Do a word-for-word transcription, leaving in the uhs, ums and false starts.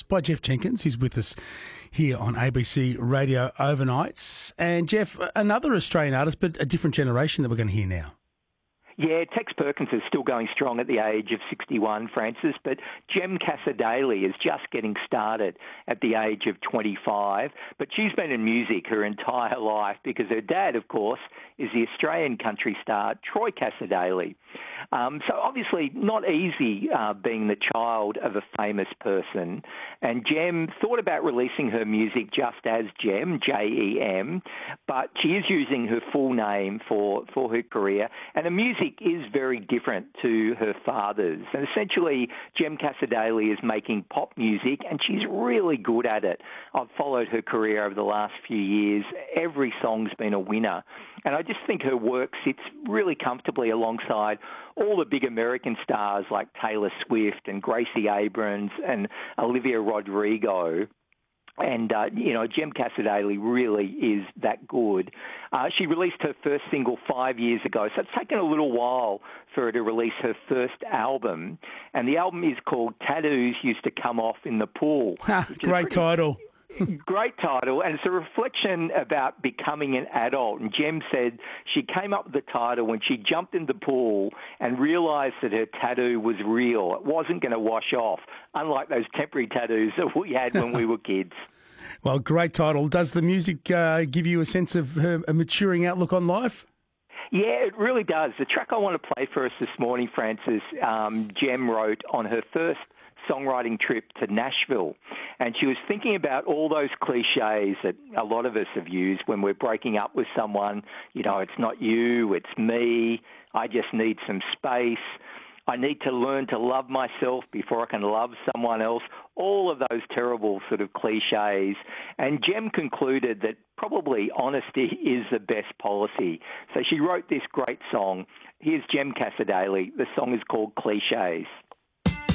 by Geoff Jenkins. He's with us here on A B C Radio Overnights. And Geoff, another Australian artist, but a different generation that we're going to hear now. Yeah, Tex Perkins is still going strong at the age of sixty-one, Francis, but Jem Cassar-Daley is just getting started at the age of twenty-five. But she's been in music her entire life because her dad, of course, is the Australian country star Troy Cassar-Daley. Um, so obviously not easy uh, being the child of a famous person. And Jem thought about releasing her music just as Jem, J E M, but she is using her full name for, for her career. And the music is very different to her father's. And essentially, Jem Cassar-Daley is making pop music, and she's really good at it. I've followed her career over the last few years. Every song's been a winner. And I just think her work sits really comfortably alongside all the big American stars like Taylor Swift and Gracie Abrams and Olivia Rodrigo. And, uh, you know, Jem Cassar-Daley really is that good. Uh, she released her first single five years ago, so it's taken a little while for her to release her first album. And the album is called Tattoos Used to Come Off in the Pool. Great pretty, title. Great title, and it's a reflection about becoming an adult. And Jem said she came up with the title when she jumped in the pool and realised that her tattoo was real. It wasn't going to wash off, unlike those temporary tattoos that we had when we were kids. Well, great title. Does the music uh, give you a sense of her a maturing outlook on life? Yeah, it really does. The track I want to play for us this morning, Francis, um, Jem wrote on her first songwriting trip to Nashville. And she was thinking about all those cliches that a lot of us have used when we're breaking up with someone. You know, it's not you, it's me. I just need some space. I need to learn to love myself before I can love someone else. All of those terrible sort of cliches. And Jem concluded that probably honesty is the best policy. So she wrote this great song. Here's Jem Cassar-Daley. The song is called Cliches.